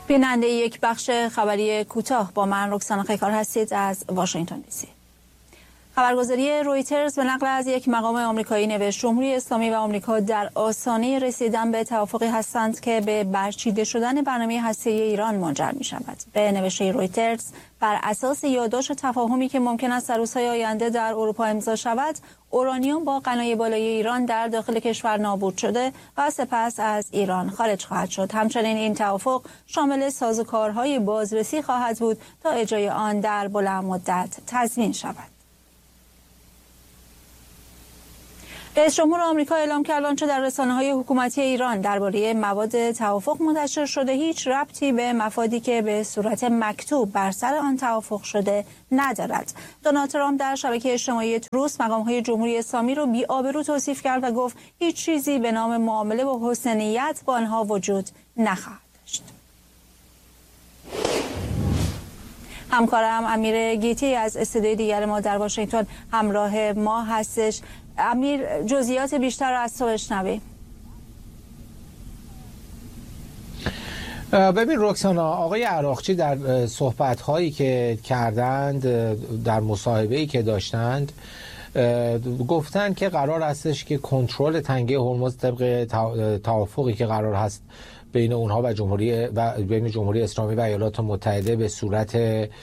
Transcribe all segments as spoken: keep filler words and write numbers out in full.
بیننده یک بخش خبری کوتاه با من رکسانا خیکار هستید از واشنگتن دی سی. خبرگزاری رویترز به نقل از یک مقام آمریکایی نوشت جمهوری اسلامی و آمریکا در آستانه رسیدن به توافقی هستند که به برچیده شدن برنامه هسته‌ای ایران منجر می شود. به نوشته رویترز بر اساس یادداشت تفاهمی که ممکن است در روزهای آینده در اروپا امضا شود، اورانیوم با غنای بالای ایران در داخل کشور نابود شده و سپس از ایران خارج خواهد شد. همچنین این توافق شامل سازوکارهای بازرسی خواهد بود تا اجرای آن در بلند مدت تضمین شود. رئیس جمهور آمریکا اعلام کرد آنچه در رسانه‌های حکومتی ایران درباره مواد توافق منتشر شده هیچ ربطی به مفادی که به صورت مکتوب بر سر آن توافق شده ندارد. دونالد ترامپ در شبکه اجتماعی تروس مقام‌های جمهوری اسلامی را بی‌آبرو توصیف کرد و گفت هیچ چیزی به نام معامله با حسن نیت با آنها وجود نخواهد داشت. همکارم امیر گیتی از استودیوی دیگر ما در واشنگتن همراه ما هستش. امیر، جزئیات بیشتر رو از تو بشنویم. ببین رکسانا، آقای عراقچی در صحبت‌هایی که کردند، در مصاحبه‌ای که داشتند، گفتند که قرار هستش که کنترل تنگه هرمز طبق توافقی که قرار هست بین اونها و جمهوری و بین جمهوری اسلامی و ایالات متحده به صورت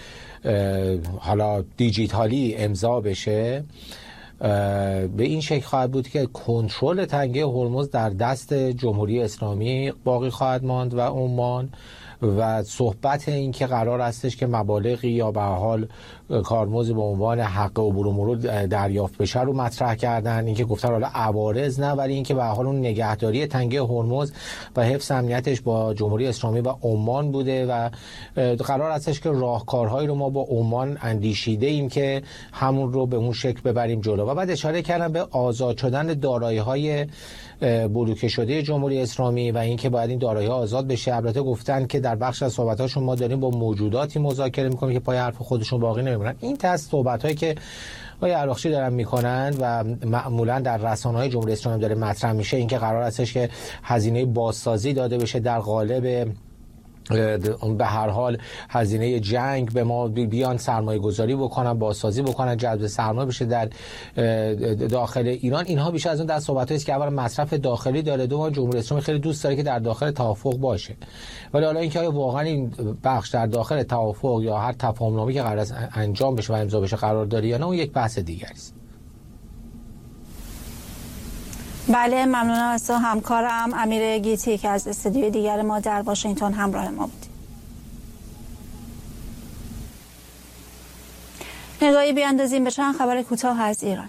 حالا دیجیتالی امضا بشه. به این شکل خواهد بود که کنترل تنگه هرمز در دست جمهوری اسلامی باقی خواهد ماند و عمان، و صحبت این که قرار هستش که مبالغی یا به حال کارمزد به عنوان حق عبور و مرور دریافت بشه رو مطرح کردن. این که گفتن حالا عوارض نه، ولی این که به حال اون نگهداری تنگه هرمز و حفظ امنیتش با جمهوری اسلامی و عمان بوده و قرار هستش که راهکارهایی رو ما با عمان اندیشیده ایم که همون رو به اون شکل ببریم جلو. و بعد اشاره کردن به آزاد شدن دارایی‌های بلوکه شده جمهوری اسلامی و اینکه باید این دارایی‌ها آزاد بشه. البته گفتن که در بخش از صحبت‌هاشون ما داریم با موجوداتی مذاکره می‌کنیم که پای حرف خودشون باقی نمی‌مونن. این تست صحبت‌هایی که آقای عراقچی دارن می‌کنند و معمولاً در رسانه‌های جمهوری اسلامی داره مطرح میشه، اینکه قرار هستش که هزینه بازسازی داده بشه در قالب به هر حال هزینه جنگ به ما بیان سرمایه گذاری بکنن، بازسازی بکنن، جذب سرمایه بشه در داخل ایران. اینها بیشتر از اون در صحبتایی است که اولا مصرف داخلی داره، دوم جمهوری اسلامی خیلی دوست داره که در داخل توافق باشه. ولی حالا اینکه آیا واقعا این بخش در داخل توافق یا هر تفاهم‌نامه‌ای که قرار انجام بشه و امضا بشه قرار داره یا نه، اون یک بحث دیگری است. بله، ممنونم از تو همکارم امیر گیتی که از استودیوی دیگر ما در واشنگتن همراه ما بود. نگاهی بیاندازیم به چند خبر کوتاه از ایران.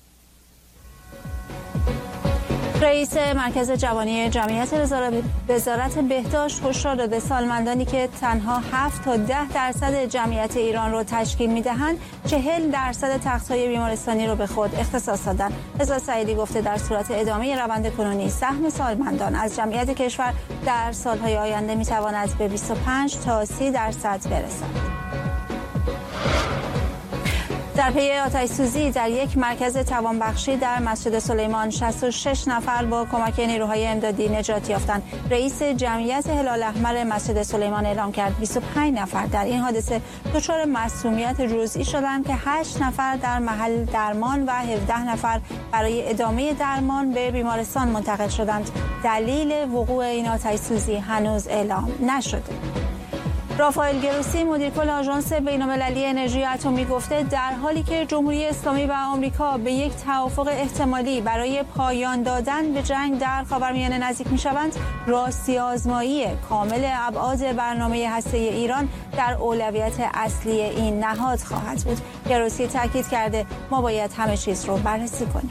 رئیس مرکز جوانی جمعیت وزارت بهداشت هشدار داده سالمندانی که تنها هفت تا ده درصد جمعیت ایران را تشکیل می‌دهند، چهل درصد تخت‌های بیمارستانی را به خود اختصاص دادند. رضا سعیدی گفته در صورت ادامه روند کنونی سهم سالمندان از جمعیت کشور در سال‌های آینده می‌تواند به بیست و پنج تا سی درصد برسد. در پی آتش‌سوزی در یک مرکز توانبخشی در مسجد سلیمان شصت و شش نفر با کمک نیروهای امدادی نجات یافتند. رئیس جمعیت هلال احمر مسجد سلیمان اعلام کرد بیست و پنج نفر در این حادثه دچار مسمومیت جزئی شدند که هشت نفر در محل درمان و هفده نفر برای ادامه درمان به بیمارستان منتقل شدند. دلیل وقوع این آتش‌سوزی هنوز اعلام نشده. رافائل گروسی مدیرکل آژانس بین‌المللی انرژی اتمی گفته در حالی که جمهوری اسلامی و آمریکا به یک توافق احتمالی برای پایان دادن به جنگ در خاورمیانه نزدیک می‌شوند، راستی آزمایی کامل ابعاد برنامه هسته‌ای ایران در اولویت اصلی این نهاد خواهد بود. گروسی تاکید کرده ما باید همه چیز رو بررسی کنیم.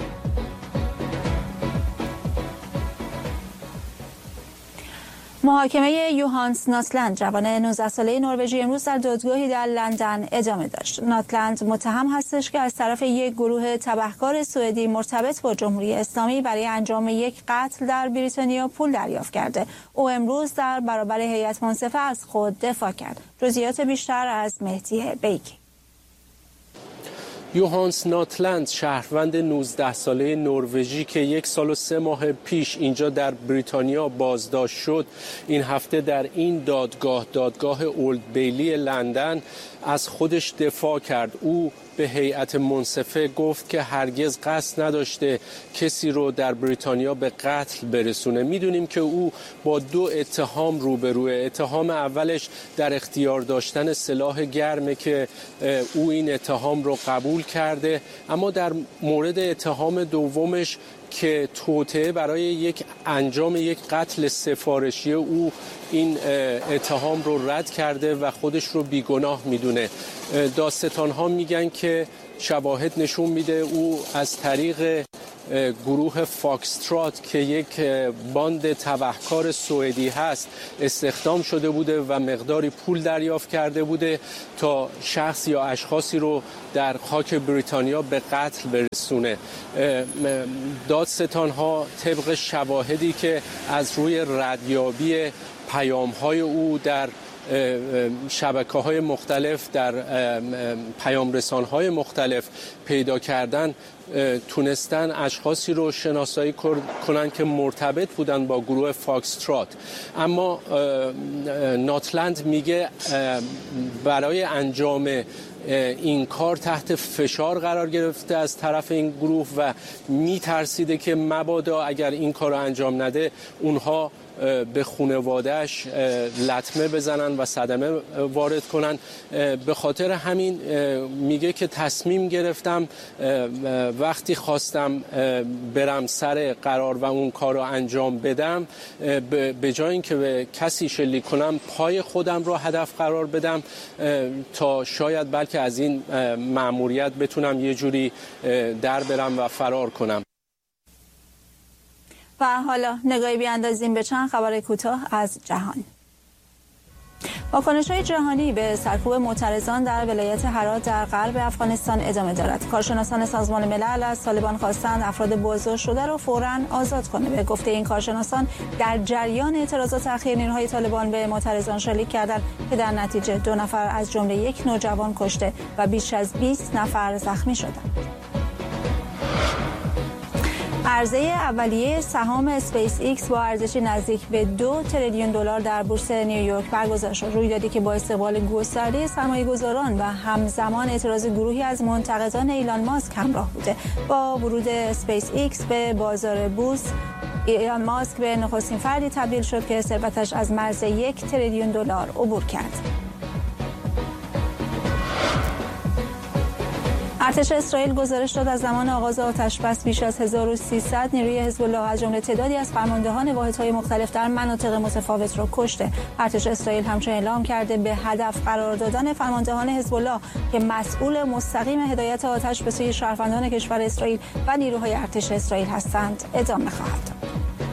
محاکمه یوهانس ناتلند جوان نوزده ساله نروژی امروز در دادگاهی در لندن ادامه داشت. ناتلند متهم هستش که از طرف یک گروه تبهکار سوئدی مرتبط با جمهوری اسلامی برای انجام یک قتل در بریتانیا پول دریافت کرده. او امروز در برابر هیئت منصفه از خود دفاع کرد. جزئیات بیشتر از مهدی بیکی. یوهانس ناتلند، شهروند نوزده ساله نروژی که یک سال و سه ماه پیش اینجا در بریتانیا بازداشت شد، این هفته در این دادگاه دادگاه اولد بیلی لندن از خودش دفاع کرد. او به هیئت منصفه گفت که هرگز قصد نداشته کسی رو در بریتانیا به قتل برسونه. میدونیم که او با دو اتهام روبروه. اتهام اولش در اختیار داشتن سلاح گرمه که او این اتهام رو قبول کرده، اما در مورد اتهام دومش که توطئه برای یک انجام یک قتل سفارشی، او این اتهام رو رد کرده و خودش رو بیگناه میدونه. دادستان‌ها میگن که شواهد نشون میده او از طریق گروه فاکسترات که یک باند تبهکار سوئدی هست استخدام شده بوده و مقداری پول دریافت کرده بوده تا شخص یا اشخاصی رو در خاک بریتانیا به قتل برسونه. دادستان‌ها طبق شواهدی که از روی ردیابی پیام‌های او در شبکه‌های مختلف، در پیام‌رسان‌های مختلف پیدا کردن، تونستن اشخاصی رو شناسایی کنن که مرتبط بودن با گروه فاکسترات. اما ناتلند میگه برای انجام این کار تحت فشار قرار گرفته از طرف این گروه و میترسیده که مبادا اگر این کار رو انجام نده اونها به خانواده‌اش لطمه بزنن و صدمه وارد کنن. به خاطر همین میگه که تصمیم گرفتم وقتی خواستم برم سر قرار و اون کار رو انجام بدم، به جای اینکه به کسی شلیک کنم پای خودم رو هدف قرار بدم تا شاید بلکه از این مأموریت بتونم یه جوری در برم و فرار کنم. و حالا نگاهی بیاندازیم به چند خبر کوتاه از جهان. واکنش‌های جهانی به سرکوب معترضان در ولایت هرات در غرب افغانستان ادامه دارد. کارشناسان سازمان ملل از طالبان خواستند افراد بازداشت شده را فوراً آزاد کنه. به گفته این کارشناسان در جریان اعتراضات اخیر نیروهای طالبان به معترضان شلیک کردند که در نتیجه دو نفر از جمله یک نوجوان کشته و بیش از بیست نفر زخمی شدند. عرضه اولیه سهام اسپیس ایکس با ارزش نزدیک به دو تریلیون دلار در بورس نیویورک برگزار شد. رویدادی که با استقبال گسترده سرمایه‌گذاران و همزمان اعتراض گروهی از منتقدان ایلان ماسک همراه بوده. با ورود اسپیس ایکس به بازار بورس، ایلان ماسک به نخستین فردی تبدیل شد که ثروتش از مرز یک تریلیون دلار عبور کرد. ارتش اسرائیل گزارش داد از زمان آغاز آتش‌بس بیش از هزار و سیصد نیروی حزب الله از جمله تعدادی از فرماندهان واحدهای مختلف در مناطق متفاوت را کشته. ارتش اسرائیل همچنین اعلام کرده به هدف قرار دادن فرماندهان حزب الله که مسئول مستقیم هدایت آتش به سوی شهروندان کشور اسرائیل و نیروهای ارتش اسرائیل هستند ادامه خواهد داد.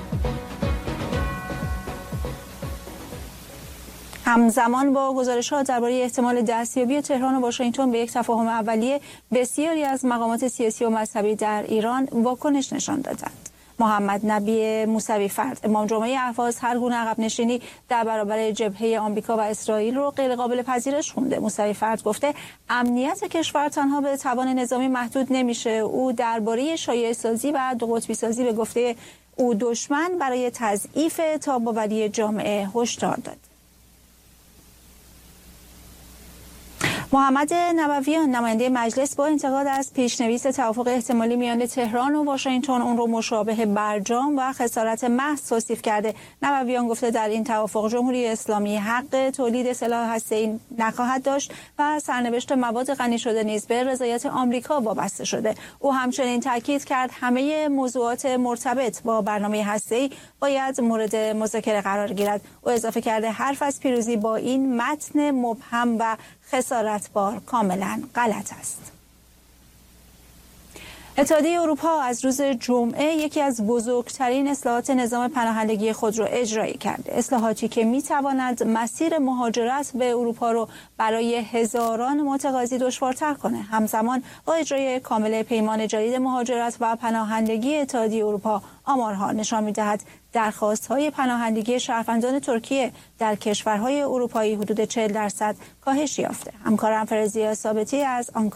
همزمان با گزارش‌ها درباره احتمال دستیابی تهران و واشنگتن به یک تفاهم اولیه، بسیاری از مقامات سیاسی و مذهبی در ایران واکنش نشان دادند. محمد نبی موسوی فرد، امام جمعه اهواز، هر گونه عقب نشینی در برابر جبهه آمریکا و اسرائیل رو غیر قابل پذیرش خونده. موسوی فرد گفته امنیت کشور تنها به توان نظامی محدود نمیشه. او درباره شایعه سازی و دو قطبی سازی به گفته او دشمن برای تضعیف تاب‌آوری جامعه هشدار داد. محمد نبویان، نماینده مجلس، با انتقاد از پیشنویس توافق احتمالی میان تهران و واشنگتن اون رو مشابه برجام و خسارت محض توصیف کرده. نبویان گفته در این توافق جمهوری اسلامی حق تولید سلاح هسته‌ای نخواهد داشت و سرنوشت مواد غنی شده نیز به رضایت آمریکا وابسته شده. او همچنین تاکید کرد همه موضوعات مرتبط با برنامه هسته‌ای باید مورد مذاکره قرار گیرد. او اضافه کرده حرف از پیروزی با این متن مبهم و خسارتبار کاملا غلط است. اتحادیه اروپا از روز جمعه یکی از بزرگترین اصلاحات نظام پناهندگی خود را اجرایی کرده. اصلاحاتی که می‌تواند مسیر مهاجرت به اروپا را برای هزاران متقاضی دشوارتر کنه. همزمان با اجرای کامل پیمان جدید مهاجرت و پناهندگی اتحادیه اروپا، آمارها نشان می‌دهد درخواست‌های پناهندگی شهروندان ترکیه در کشورهای اروپایی حدود چهل درصد کاهش یافته. همکارم فرزیا ثابتی از آنکارا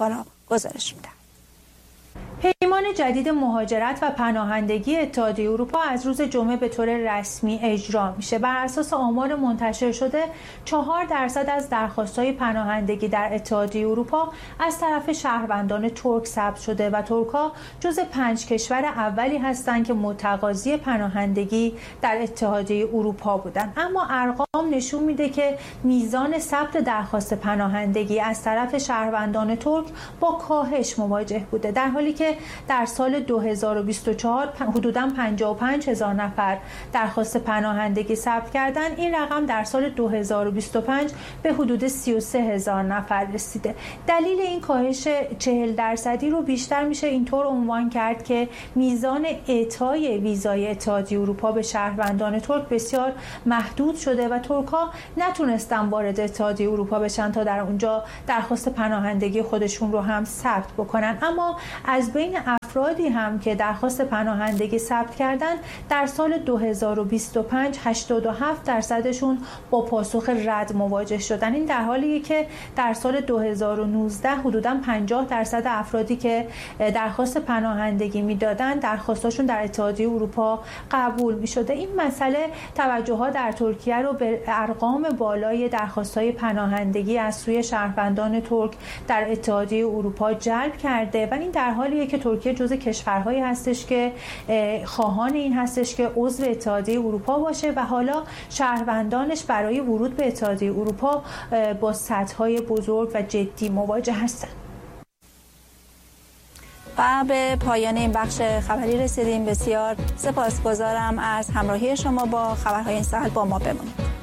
گزارش می‌دهد. پیمان جدید مهاجرت و پناهندگی اتحادیه اروپا از روز جمعه به طور رسمی اجرا میشه. بر اساس آمار منتشر شده، چهار درصد از درخواست‌های پناهندگی در اتحادیه اروپا از طرف شهروندان ترک ثبت شده و ترک‌ها جز پنج کشور اولی هستند که متقاضی پناهندگی در اتحادیه اروپا بودند. اما ارقام نشون میده که میزان ثبت درخواست پناهندگی از طرف شهروندان ترک با کاهش مواجه بوده، در حالی که در سال دو هزار و بیست و چهار حدوداً پنجاه و پنج هزار نفر درخواست پناهندگی ثبت کردند. این رقم در سال دو هزار و بیست و پنج به حدود سی و سه هزار نفر رسیده. دلیل این کاهش چهل درصدی رو بیشتر میشه اینطور عنوان کرد که میزان اعطای ویزای اتحادیه اروپا به شهروندان ترک بسیار محدود شده و ترک‌ها نتونستن وارد اتحادیه اروپا بشن تا در اونجا درخواست پناهندگی خودشون رو هم ثبت بکنن. اما از بین افرادی هم که درخواست پناهندگی ثبت کردند، در سال دو هزار و بیست و پنج هشتاد و هفت درصدشون با پاسخ رد مواجه شدن. این در حالیه که در سال دو هزار و نوزده حدوداً پنجاه درصد افرادی که درخواست پناهندگی میدادن درخواستاشون در اتحادیه اروپا قبول میشده. این مسئله توجه‌ها در ترکیه رو به ارقام بالای درخواست‌های پناهندگی از سوی شهروندان ترک در اتحادیه اروپا جلب کرده و این در حالیه که ترکیه جزو کشورهایی هستش که خواهان این هستش که عضو اتحادیه اروپا باشه و حالا شهروندانش برای ورود به اتحادیه اروپا با سدهای بزرگ و جدی مواجه هستند. و به پایان این بخش خبری رسیدیم. بسیار سپاسگزارم از همراهی شما با خبرهای این ساعت. با ما بمانید.